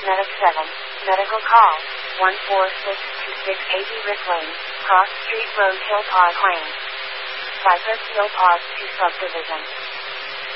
Medic 7, medical call, 14626 AB Rick Lane, Cross Street Road, Hill Park Lane. Cypress Hill Park 2 Subdivision.